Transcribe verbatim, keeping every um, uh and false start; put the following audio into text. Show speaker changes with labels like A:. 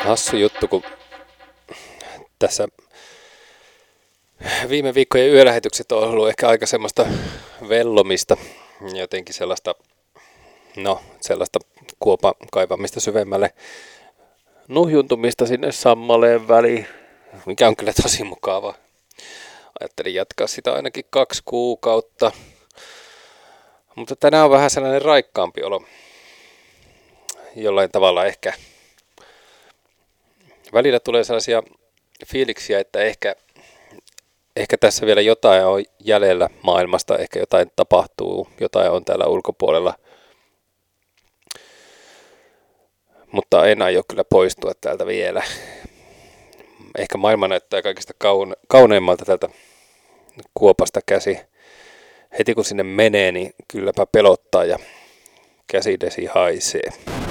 A: Hassu juttu, kun tässä viime viikkojen yölähetykset on ollut ehkä aika semmoista vellomista, jotenkin sellaista, no sellaista kuopan kaivamista syvemmälle, nuhjuntumista sinne sammaleen väliin, mikä on kyllä tosi mukava. Ajattelin jatkaa sitä ainakin kaksi kuukautta, mutta tänään on vähän sellainen raikkaampi olo, jollain tavalla ehkä. Välillä tulee sellaisia fiiliksiä, että ehkä, ehkä tässä vielä jotain on jäljellä maailmasta, ehkä jotain tapahtuu, jotain on täällä ulkopuolella. Mutta en aio kyllä poistua täältä vielä. Ehkä maailma näyttää kaikista kaune- kauneimmalta tältä kuopasta käsi. Heti kun sinne menee, niin kylläpä pelottaa ja käsidesi haisee.